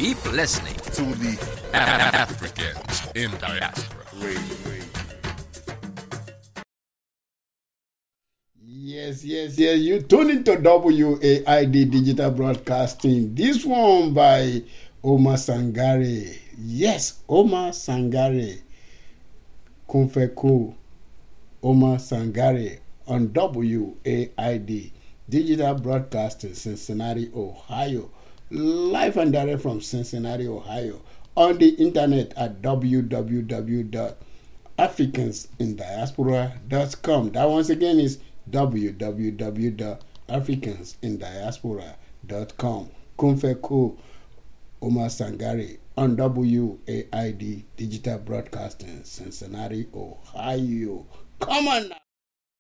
Keep listening to the Africans in Diaspora. Yes. You tune into WAID Digital Broadcasting. This one by Omar Sangare. Yes, Omar Sangare. Kumfeko. Omar Sangare on WAID Digital Broadcasting, Cincinnati, Ohio. Live and direct from Cincinnati, Ohio. On the internet at www.africansindiaspora.com. That once again is www.africansindiaspora.com. Kumfeko Omar Sangare on WAID Digital Broadcasting, Cincinnati, Ohio. Come on now.